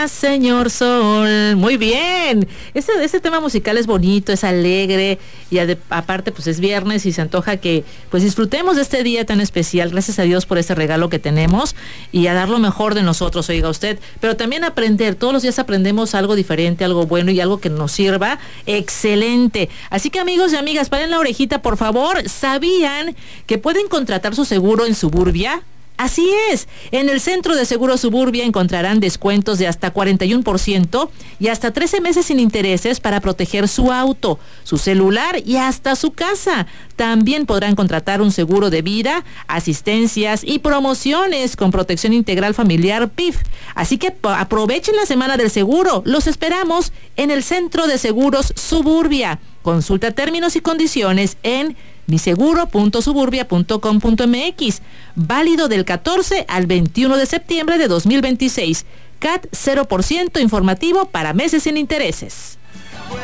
Señor Sol, muy bien. Ese tema musical es bonito, es alegre y aparte pues es viernes y se antoja que pues disfrutemos de este día tan especial. Gracias a Dios por ese regalo que tenemos y a dar lo mejor de nosotros, oiga usted. Pero también aprender, todos los días aprendemos algo diferente, algo bueno y algo que nos sirva. Excelente. Así que amigos y amigas, paren la orejita por favor. ¿Sabían que pueden contratar su seguro en Suburbia? Así es, en el Centro de Seguros Suburbia encontrarán descuentos de hasta 41% y hasta 13 meses sin intereses para proteger su auto, su celular y hasta su casa. También podrán contratar un seguro de vida, asistencias y promociones con protección integral familiar PIF. Así que aprovechen la semana del seguro. Los esperamos en el Centro de Seguros Suburbia. Consulta términos y condiciones en miseguro.suburbia.com.mx. Válido del 14 al 21 de septiembre de 2026. CAT 0% informativo para meses sin intereses.